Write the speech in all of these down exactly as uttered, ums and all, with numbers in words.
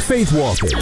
Faith Walking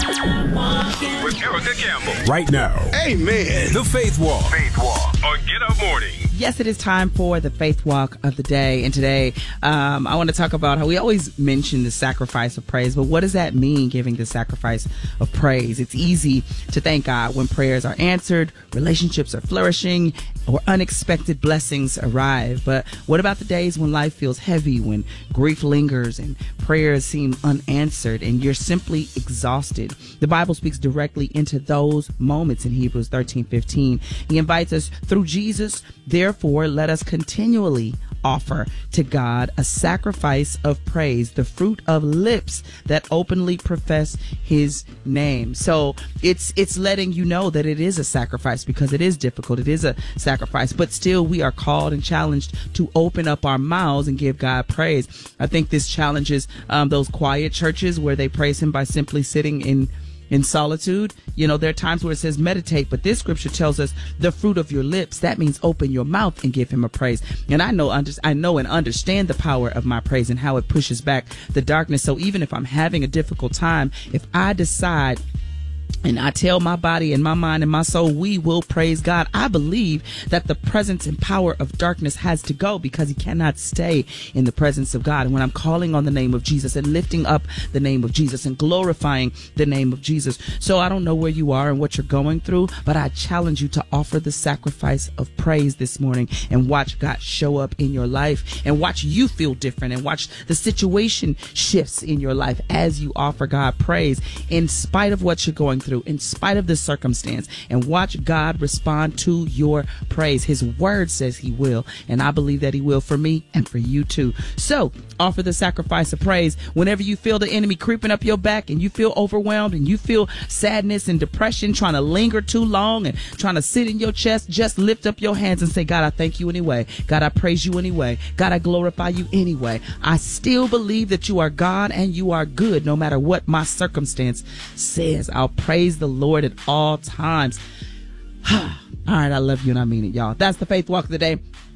with Erica Campbell. Right now. Amen. The Faith Walk. Faith Walk on Get Up Morning. Yes, it is time for the Faith Walk of the day. And today, um, I want to talk about how we always mention the sacrifice of praise. But what does that mean, giving the sacrifice of praise? It's easy to thank God when prayers are answered, relationships are flourishing, or unexpected blessings arrive. But what about the days when life feels heavy, when grief lingers and prayers seem unanswered and you're simply exhausted? The Bible speaks directly into those moments in Hebrews thirteen fifteen. He invites us through Jesus. Therefore, let us continually offer to God a sacrifice of praise, the fruit of lips that openly profess his name. So it's it's letting you know that it is a sacrifice, because it is difficult. It is a sacrifice, but still we are called and challenged to open up our mouths and give God praise. I think this challenges um, those quiet churches where they praise him by simply sitting in in solitude. You know, there are times where it says meditate, but this scripture tells us the fruit of your lips. That means open your mouth and give him a praise. And I know, under, I know and understand the power of my praise and how it pushes back the darkness. So even if I'm having a difficult time, if I decide and I tell my body and my mind and my soul, we will praise God, I believe that the presence and power of darkness has to go, because he cannot stay in the presence of God. And when I'm calling on the name of Jesus and lifting up the name of Jesus and glorifying the name of Jesus. So I don't know where you are and what you're going through, but I challenge you to offer the sacrifice of praise this morning and watch God show up in your life and watch you feel different and watch the situation shifts in your life as you offer God praise in spite of what you're going through, in spite of the circumstance, and watch God respond to your praise. His word says he will, and I believe that he will for me and for you too. So offer the sacrifice of praise whenever you feel the enemy creeping up your back and you feel overwhelmed and you feel sadness and depression trying to linger too long and trying to sit in your chest. Just lift up your hands and say, God, I thank you anyway. God, I praise you anyway. God, I glorify you anyway. I still believe that you are God and you are good no matter what my circumstance says. I'll praise the Lord at all times. All right, I love you and I mean it, y'all. That's the Faith Walk of the day.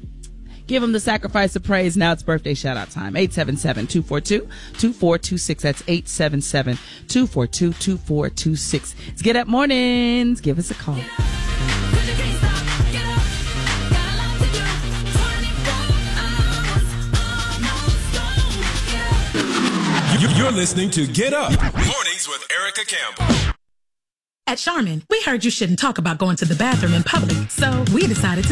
Give him the sacrifice of praise. Now it's birthday shout out time. eight seven seven, two four two, two four two six. That's eight seven seven, two four two, two four two six. It's Get Up Mornings. Give us a call. You're listening to Get Up Mornings with Erica Campbell. At Charmin, we heard you shouldn't talk about going to the bathroom in public, so we decided to